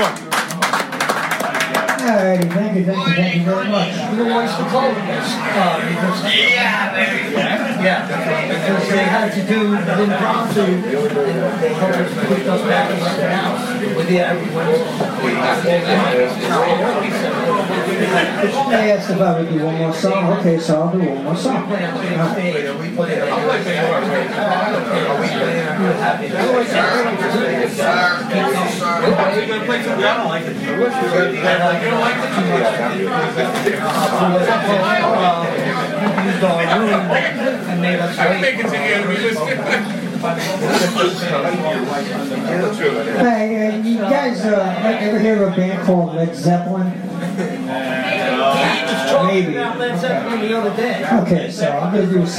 one. Alrighty, thank you very much. Who wants to call this? Yeah, because they had to do the impromptu, and they helped us put us back in the house with the everyone. They asked if I would do one more song. Okay, so I'll do one more song. Hey, you guys ever hear of a band called Led Zeppelin? Maybe. Led Zeppelin the other day. Okay, so I'm going to do a